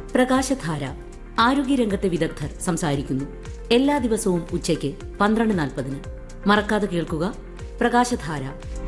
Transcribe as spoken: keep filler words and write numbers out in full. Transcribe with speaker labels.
Speaker 1: പ്രകാശധാര ആരോഗ്യരംഗത്തെ വിദഗ്ധർ സംസാരിക്കുന്നു. എല്ലാ ദിവസവും ഉച്ചയ്ക്ക് പന്ത്രണ്ട് നാൽപ്പതിന്. മറക്കാതെ കേൾക്കുക പ്രകാശധാര.